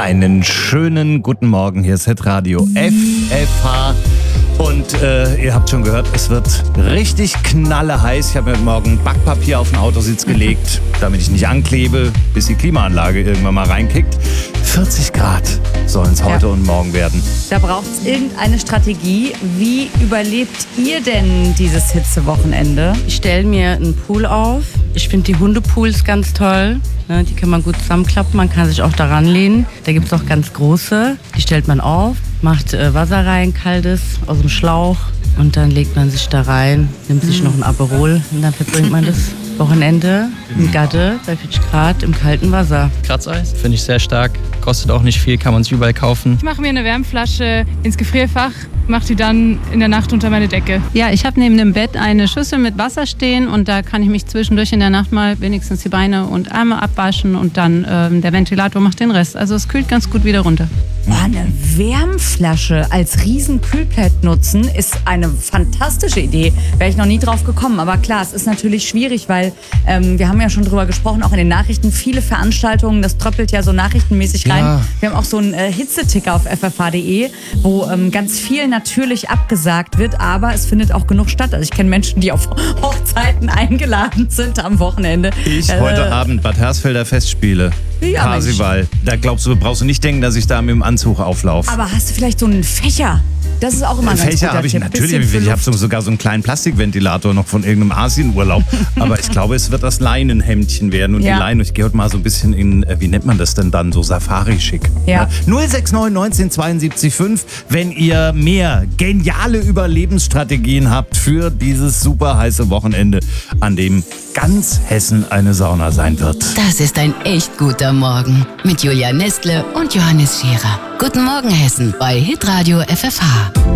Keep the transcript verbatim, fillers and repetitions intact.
Einen schönen guten Morgen, hier ist Hitradio F F H und äh, ihr habt schon gehört, es wird richtig knalleheiß. Ich habe mir heute Morgen Backpapier auf den Autositz gelegt, damit ich nicht anklebe, bis die Klimaanlage irgendwann mal reinkickt. vierzig Grad sollen es heute ja. und morgen werden. Da braucht es irgendeine Strategie. Wie überlebt ihr denn dieses Hitzewochenende? Ich stelle mir einen Pool auf. Ich finde die Hundepools ganz toll. Ne, die kann man gut zusammenklappen, man kann sich auch daran lehnen. Da gibt es auch ganz große, die stellt man auf, macht äh, Wasser rein, kaltes, aus dem Schlauch. Und dann legt man sich da rein, nimmt sich noch ein Aperol und dann verbringt man das Wochenende in Gadde bei vierzig Grad im kalten Wasser. Kratzeis finde ich sehr stark, kostet auch nicht viel, kann man sich überall kaufen. Ich mache mir eine Wärmflasche ins Gefrierfach, mache die dann in der Nacht unter meine Decke. Ja, ich habe neben dem Bett eine Schüssel mit Wasser stehen und da kann ich mich zwischendurch in der Nacht mal wenigstens die Beine und Arme abwaschen und dann ähm, der Ventilator macht den Rest. Also es kühlt ganz gut wieder runter. Oh, eine Wärmflasche als Riesenkühlpad nutzen ist eine fantastische Idee. Wäre ich noch nie drauf gekommen. Aber klar, es ist natürlich schwierig, weil ähm, wir haben ja schon drüber gesprochen, auch in den Nachrichten, viele Veranstaltungen, das tröppelt ja so nachrichtenmäßig rein. Ja. Wir haben auch so einen äh, Hitzeticker auf f f h punkt d e, wo ähm, ganz viel natürlich abgesagt wird, aber es findet auch genug statt. Also ich kenne Menschen, die auf Hochzeiten eingeladen sind am Wochenende. Ich äh, heute Abend Bad Hersfelder Festspiele. Ja, Parsival. Da glaubst du, brauchst du nicht denken, dass ich da mit dem Anzug auflaufe. Aber hast du vielleicht so einen Fächer? Das ist auch immer ein ganz Fächer guter habe ich Tipp. natürlich. Bisschen für Ich habe Luft. sogar so einen kleinen Plastikventilator noch von irgendeinem Asienurlaub. Aber ich glaube, es wird das Leinenhemdchen werden. Und Ja. die Leine, ich gehe heute mal so ein bisschen in, äh, wie nennt man das denn dann, so Safari-schick. Ja. null sechs neun neunzehn zweiundsiebzig fünf, wenn ihr mehr geniale Überlebensstrategien habt für dieses super heiße Wochenende, an dem ganz Hessen eine Sauna sein wird. Das ist ein echt guter Morgen mit Julia Nestle und Johannes Scherer. Guten Morgen Hessen bei Hitradio F F H.